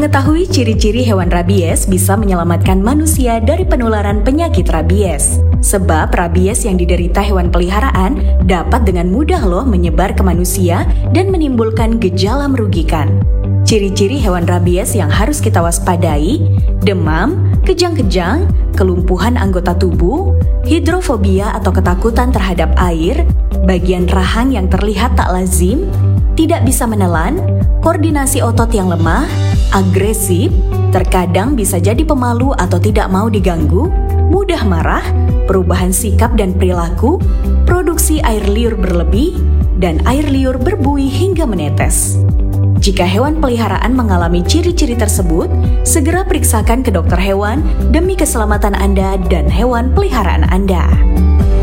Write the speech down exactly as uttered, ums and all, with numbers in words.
Mengetahui ciri-ciri hewan rabies bisa menyelamatkan manusia dari penularan penyakit rabies. Sebab rabies yang diderita hewan peliharaan dapat dengan mudah loh menyebar ke manusia dan menimbulkan gejala merugikan. Ciri-ciri hewan rabies yang harus kita waspadai: demam, kejang-kejang, kelumpuhan anggota tubuh, hidrofobia atau ketakutan terhadap air, bagian rahang yang terlihat tak lazim, tidak bisa menelan, koordinasi otot yang lemah, agresif, terkadang bisa jadi pemalu atau tidak mau diganggu, mudah marah, perubahan sikap dan perilaku, produksi air liur berlebih, dan air liur berbuih hingga menetes. Jika hewan peliharaan mengalami ciri-ciri tersebut, segera periksakan ke dokter hewan demi keselamatan Anda dan hewan peliharaan Anda.